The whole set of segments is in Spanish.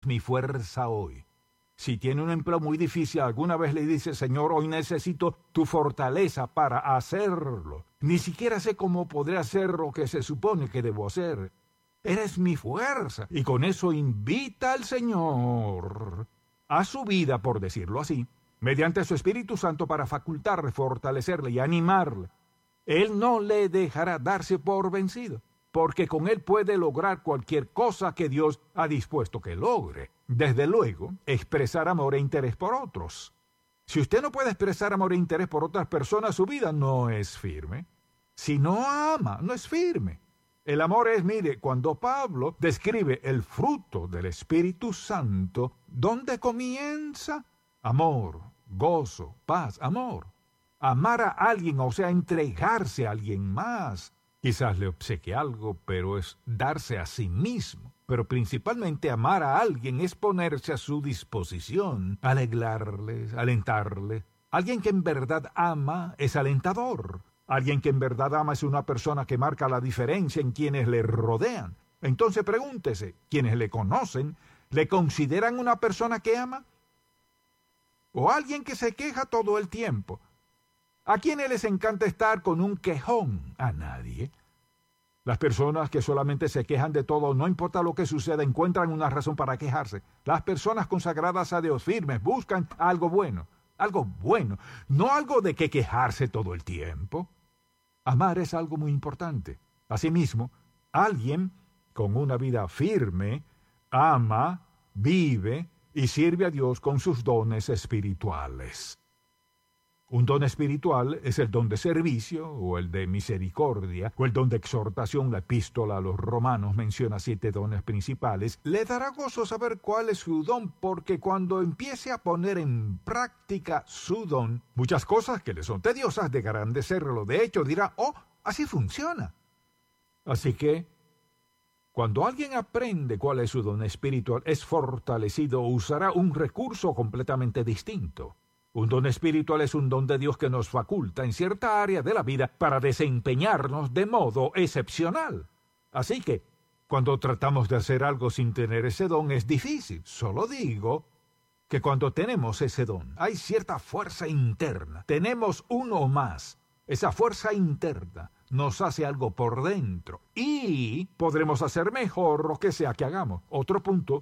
mi fuerza hoy. Si tiene un empleo muy difícil, alguna vez le dice, Señor, hoy necesito tu fortaleza para hacerlo. Ni siquiera sé cómo podré hacer lo que se supone que debo hacer. Eres mi fuerza. Y con eso invita al Señor a su vida, por decirlo así, mediante su Espíritu Santo para facultarle, fortalecerle y animarle. Él no le dejará darse por vencido, porque con él puede lograr cualquier cosa que Dios ha dispuesto que logre. Desde luego, expresar amor e interés por otros. Si usted no puede expresar amor e interés por otras personas, su vida no es firme. Si no ama, no es firme. El amor es, mire, cuando Pablo describe el fruto del Espíritu Santo, ¿dónde comienza? Amor, gozo, paz, amor. Amar a alguien, o sea, entregarse a alguien más. Quizás le obsequie algo, pero es darse a sí mismo. Pero principalmente amar a alguien es ponerse a su disposición, alegrarles, alentarle. Alguien que en verdad ama es alentador. Alguien que en verdad ama es una persona que marca la diferencia en quienes le rodean. Entonces pregúntese, ¿quienes le conocen, le consideran una persona que ama? ¿O alguien que se queja todo el tiempo? ¿A quiénes les encanta estar con un quejón? A nadie. Las personas que solamente se quejan de todo, no importa lo que suceda, encuentran una razón para quejarse. Las personas consagradas a Dios, firmes, buscan algo bueno, no algo de que quejarse todo el tiempo. Amar es algo muy importante. Asimismo, alguien con una vida firme ama, vive y sirve a Dios con sus dones espirituales. Un don espiritual es el don de servicio, o el de misericordia, o el don de exhortación. La epístola a los Romanos menciona 7 dones principales. Le dará gozo saber cuál es su don, porque cuando empiece a poner en práctica su don, muchas cosas que le son tediosas dejarán de serlo. De hecho, dirá, oh, así funciona. Así que, cuando alguien aprende cuál es su don espiritual, es fortalecido, usará un recurso completamente distinto. Un don espiritual es un don de Dios que nos faculta en cierta área de la vida para desempeñarnos de modo excepcional. Así que, cuando tratamos de hacer algo sin tener ese don, es difícil. Solo digo que cuando tenemos ese don, hay cierta fuerza interna. Tenemos uno más. Esa fuerza interna nos hace algo por dentro y podremos hacer mejor lo que sea que hagamos. Otro punto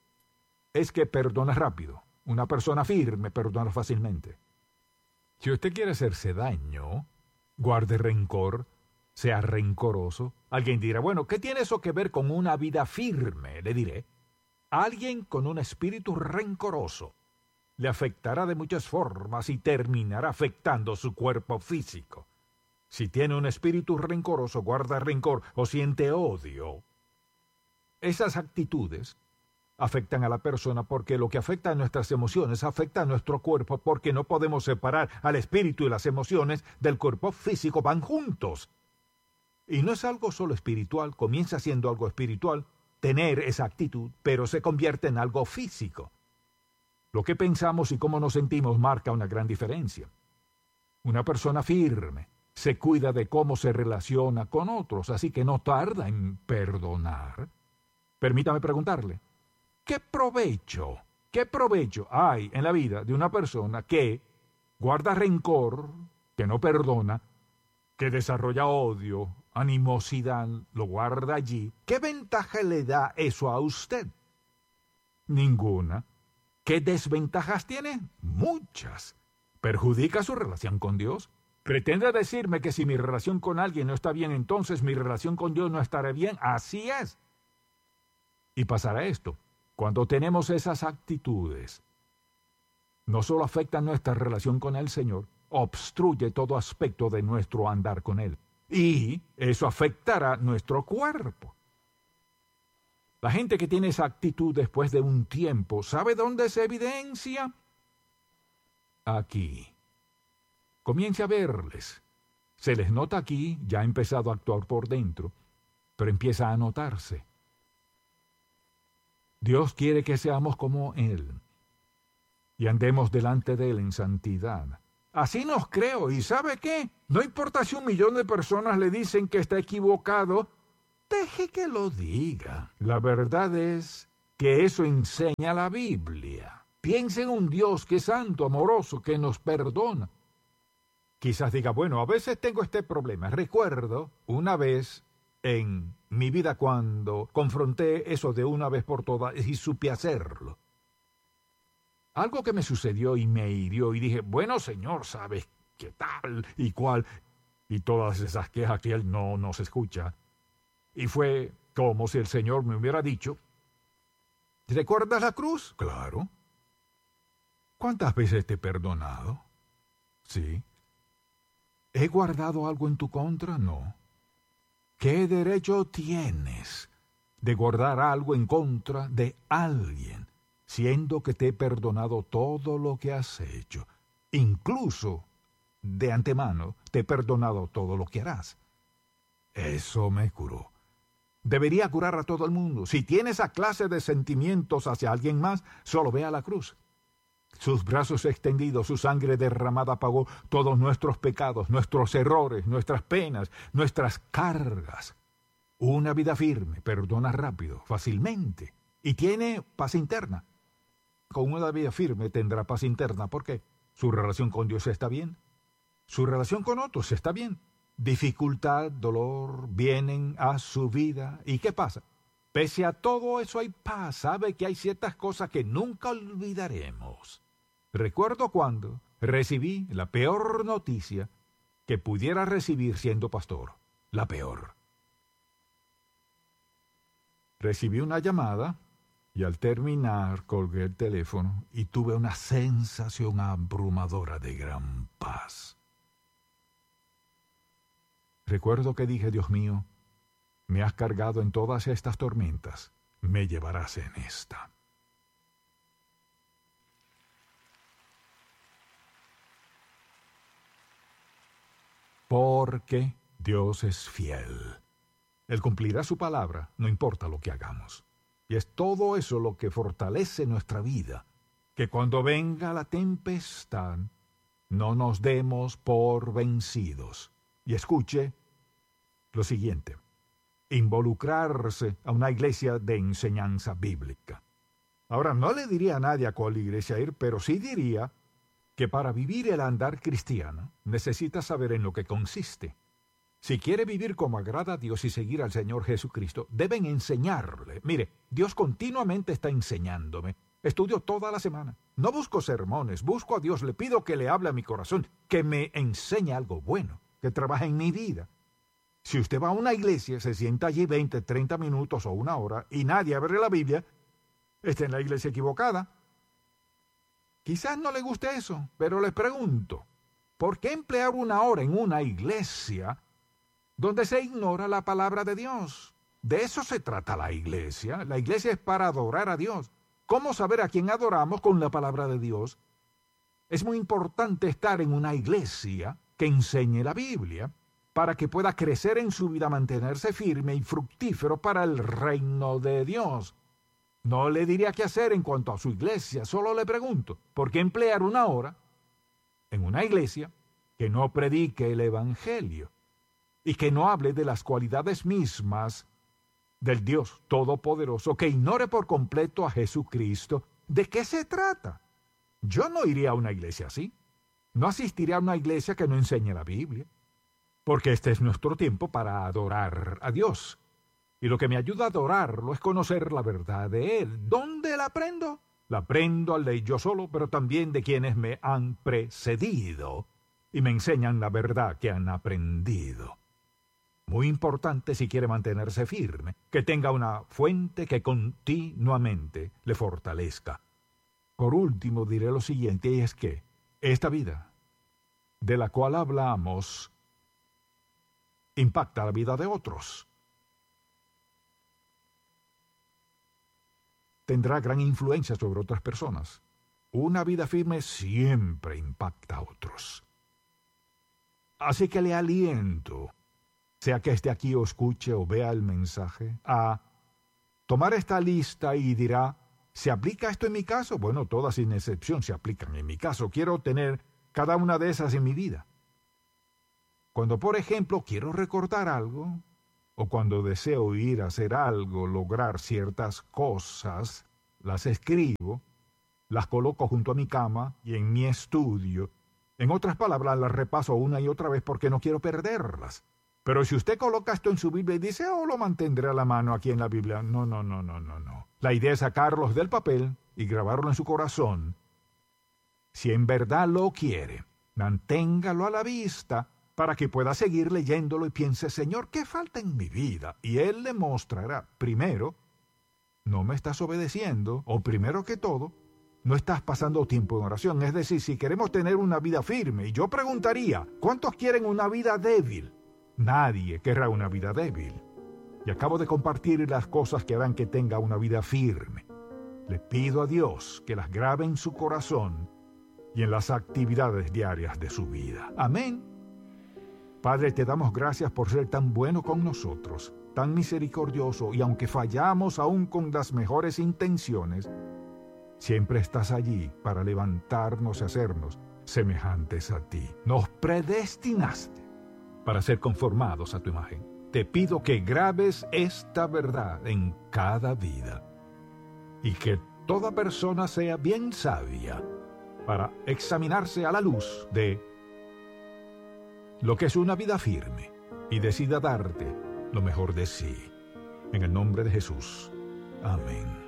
es que perdona rápido. Una persona firme perdona fácilmente. Si usted quiere hacerse daño, guarde rencor, sea rencoroso. Alguien dirá, bueno, ¿qué tiene eso que ver con una vida firme? Le diré, alguien con un espíritu rencoroso le afectará de muchas formas y terminará afectando su cuerpo físico. Si tiene un espíritu rencoroso, guarda rencor o siente odio, esas actitudes afectan a la persona, porque lo que afecta a nuestras emociones afecta a nuestro cuerpo, porque no podemos separar al espíritu y las emociones del cuerpo físico, van juntos. Y no es algo solo espiritual, comienza siendo algo espiritual, tener esa actitud, pero se convierte en algo físico. Lo que pensamos y cómo nos sentimos marca una gran diferencia. Una persona firme se cuida de cómo se relaciona con otros, así que no tarda en perdonar. Permítame preguntarle, ¿qué provecho hay en la vida de una persona que guarda rencor, que no perdona, que desarrolla odio, animosidad, lo guarda allí? ¿Qué ventaja le da eso a usted? Ninguna. ¿Qué desventajas tiene? Muchas. ¿Perjudica su relación con Dios? ¿Pretende decirme que si mi relación con alguien no está bien, entonces mi relación con Dios no estará bien? Así es. Y pasará esto. Cuando tenemos esas actitudes, no solo afecta nuestra relación con el Señor, obstruye todo aspecto de nuestro andar con Él. Y eso afectará nuestro cuerpo. La gente que tiene esa actitud después de un tiempo, ¿sabe dónde se evidencia? Aquí. Comience a verles. Se les nota aquí, ya ha empezado a actuar por dentro, pero empieza a notarse. Dios quiere que seamos como Él y andemos delante de Él en santidad. Así nos creo, y ¿sabe qué? No importa si 1 millón de personas le dicen que está equivocado, deje que lo diga. La verdad es que eso enseña la Biblia. Piensa en un Dios que es santo, amoroso, que nos perdona. Quizás diga, bueno, a veces tengo este problema. Recuerdo una vez en mi vida cuando confronté eso de una vez por todas y supe hacerlo. Algo que me sucedió y me hirió y dije, bueno, Señor, ¿sabes qué tal y cuál? Y todas esas quejas que Él no nos escucha. Y fue como si el Señor me hubiera dicho, ¿recuerdas la cruz? Claro. ¿Cuántas veces te he perdonado? Sí. ¿He guardado algo en tu contra? No. ¿Qué derecho tienes de guardar algo en contra de alguien, siendo que te he perdonado todo lo que has hecho? Incluso, de antemano, te he perdonado todo lo que harás. Eso me curó. Debería curar a todo el mundo. Si tiene esa clase de sentimientos hacia alguien más, solo ve a la cruz. Sus brazos extendidos, su sangre derramada pagó todos nuestros pecados, nuestros errores, nuestras penas, nuestras cargas. Una vida firme, perdona rápido, fácilmente, y tiene paz interna. Con una vida firme tendrá paz interna porque su relación con Dios está bien, su relación con otros está bien. Dificultad, dolor, vienen a su vida. ¿Y qué pasa? Pese a todo eso hay paz. Sabe que hay ciertas cosas que nunca olvidaremos. Recuerdo cuando recibí la peor noticia que pudiera recibir siendo pastor. La peor. Recibí una llamada y al terminar colgué el teléfono y tuve una sensación abrumadora de gran paz. Recuerdo que dije, Dios mío, me has cargado en todas estas tormentas, me llevarás en esta. Porque Dios es fiel. Él cumplirá su palabra, no importa lo que hagamos. Y es todo eso lo que fortalece nuestra vida, que cuando venga la tempestad, no nos demos por vencidos. Y escuche lo siguiente, involucrarse a una iglesia de enseñanza bíblica. Ahora, no le diría a nadie a cuál iglesia ir, pero sí diría que para vivir el andar cristiano necesita saber en lo que consiste. Si quiere vivir como agrada a Dios y seguir al Señor Jesucristo, deben enseñarle. Mire, Dios continuamente está enseñándome. Estudio toda la semana. No busco sermones, busco a Dios, le pido que le hable a mi corazón, que me enseñe algo bueno, que trabaje en mi vida. Si usted va a una iglesia, se sienta allí 20, 30 minutos o una hora y nadie abre la Biblia, está en la iglesia equivocada. Quizás no le guste eso, pero les pregunto, ¿por qué emplear una hora en una iglesia donde se ignora la palabra de Dios? De eso se trata la iglesia. La iglesia es para adorar a Dios. ¿Cómo saber a quién adoramos con la palabra de Dios? Es muy importante estar en una iglesia que enseñe la Biblia para que pueda crecer en su vida, mantenerse firme y fructífero para el reino de Dios. No le diría qué hacer en cuanto a su iglesia, solo le pregunto, ¿por qué emplear una hora en una iglesia que no predique el Evangelio y que no hable de las cualidades mismas del Dios Todopoderoso, que ignore por completo a Jesucristo? ¿De qué se trata? Yo no iría a una iglesia así. No asistiría a una iglesia que no enseñe la Biblia, porque este es nuestro tiempo para adorar a Dios. Y lo que me ayuda a adorarlo es conocer la verdad de Él. ¿Dónde la aprendo? La aprendo al leer yo solo, pero también de quienes me han precedido y me enseñan la verdad que han aprendido. Muy importante si quiere mantenerse firme, que tenga una fuente que continuamente le fortalezca. Por último, diré lo siguiente, y es que esta vida de la cual hablamos impacta la vida de otros. Tendrá gran influencia sobre otras personas. Una vida firme siempre impacta a otros. Así que le aliento, sea que esté aquí o escuche o vea el mensaje, a tomar esta lista y dirá, ¿se aplica esto en mi caso? Bueno, todas sin excepción se aplican en mi caso. Quiero tener cada una de esas en mi vida. Cuando, por ejemplo, quiero recordar algo, o cuando deseo ir a hacer algo, lograr ciertas cosas, las escribo, las coloco junto a mi cama y en mi estudio. En otras palabras, las repaso una y otra vez porque no quiero perderlas. Pero si usted coloca esto en su Biblia y dice, lo mantendré a la mano aquí en la Biblia. No. La idea es sacarlos del papel y grabarlo en su corazón. Si en verdad lo quiere, manténgalo a la vista para que pueda seguir leyéndolo y piense, Señor, ¿qué falta en mi vida? Y Él le mostrará, primero, no me estás obedeciendo, o primero que todo, no estás pasando tiempo en oración. Es decir, si queremos tener una vida firme, y yo preguntaría, ¿cuántos quieren una vida débil? Nadie querrá una vida débil. Y acabo de compartir las cosas que harán que tenga una vida firme. Le pido a Dios que las grabe en su corazón y en las actividades diarias de su vida. Amén. Padre, te damos gracias por ser tan bueno con nosotros, tan misericordioso, y aunque fallamos aún con las mejores intenciones, siempre estás allí para levantarnos y hacernos semejantes a ti. Nos predestinaste para ser conformados a tu imagen. Te pido que grabes esta verdad en cada vida y que toda persona sea bien sabia para examinarse a la luz de lo que es una vida firme y decida darte lo mejor de sí. En el nombre de Jesús. Amén.